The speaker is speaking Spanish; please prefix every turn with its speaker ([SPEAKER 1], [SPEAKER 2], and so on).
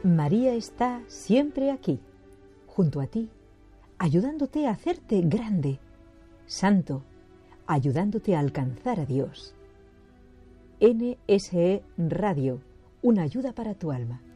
[SPEAKER 1] María está siempre aquí, junto a ti, ayudándote a hacerte grande, santo, ayudándote a alcanzar a Dios. NSE Radio, una ayuda para tu alma.